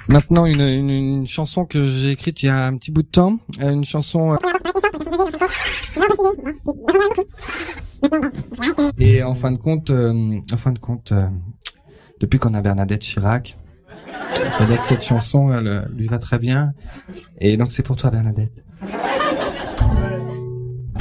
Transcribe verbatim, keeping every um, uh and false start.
Maintenant, une, une, une chanson que j'ai écrite il y a un petit bout de temps, euh, une chanson. Euh... Et en fin de compte, euh, en fin de compte, euh, depuis qu'on a Bernadette Chirac, je veux dire que cette chanson, elle, lui va très bien. Et donc c'est pour toi, Bernadette.